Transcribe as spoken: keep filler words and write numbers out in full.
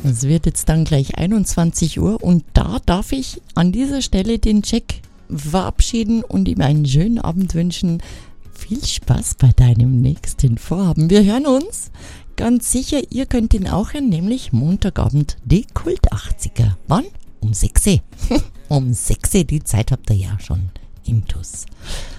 Es wird jetzt dann gleich einundzwanzig Uhr und da darf ich an dieser Stelle den Jack verabschieden und ihm einen schönen Abend wünschen. Viel Spaß bei deinem nächsten Vorhaben. Wir hören uns. Ganz sicher, ihr könnt ihn auch hören, nämlich Montagabend, die Kult achtziger. Wann? Um sechs Uhr. Um sechs Uhr, die Zeit habt ihr ja schon intus.